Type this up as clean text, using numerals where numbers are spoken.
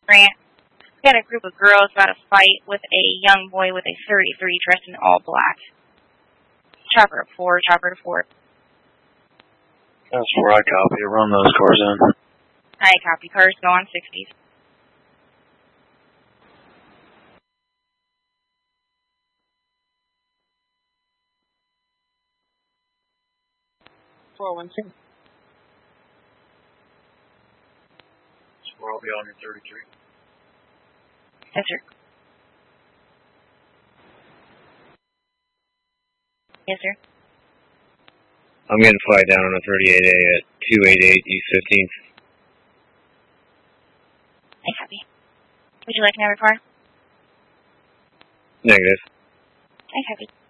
Grant. We got a group of girls about to fight with a young boy with a 33 dressed in all black. Chopper at 4, chopper to 4. That's where I copy. Run those cars in. I copy. Cars go on 60s. Where I'll be on your 33. Yes, sir. Yes, sir. I'm getting fly down on a 38A at 288 East 15th. I copy. Would you like another car? Negative. I copy.